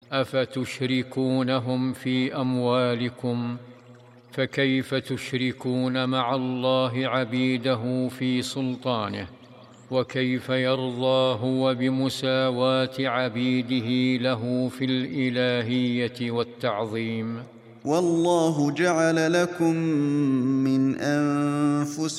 أفتشركونهم في أموالكم، فكيف تشركون مع الله عبيده في سلطانه؟ وكيف يرضى هو بمساواة عبيده له في الإلهية والتعظيم؟ والله جعل لكم من أنفسكم